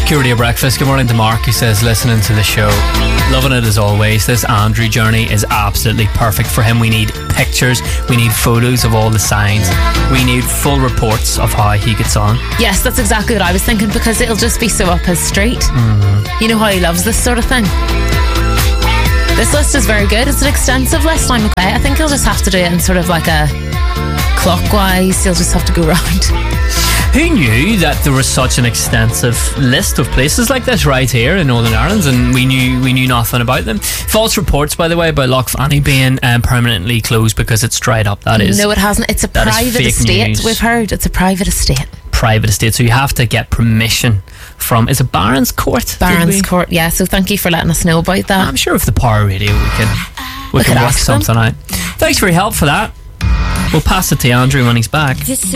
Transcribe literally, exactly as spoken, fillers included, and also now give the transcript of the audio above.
Security Breakfast. Good morning to Mark, who says, listening to the show, loving it as always. This Andrew journey is absolutely perfect for him. We need pictures, we need photos of all the signs, we need full reports of how he gets on. Yes, that's exactly what I was thinking, because it'll just be so up his street. Mm-hmm. You know how he loves this sort of thing. This list is very good. It's an extensive list. I'm okay. I think he'll just have to do it in sort of like a clockwise. He'll just have to go round. Who knew that there was such an extensive list of places like this right here in Northern Ireland, and we knew we knew nothing about them? False reports, by the way, about Lough Fanny being um, permanently closed because it's dried up. That is no, it hasn't. It's a private estate. News. We've heard it's a private estate. Private estate, so you have to get permission from. Is it Barron's Court? Barron's Court, yeah. So thank you for letting us know about that. I'm sure with the Power Radio we can we, we can work something out. Thanks for your help for that. We'll pass it to Andrew when he's back.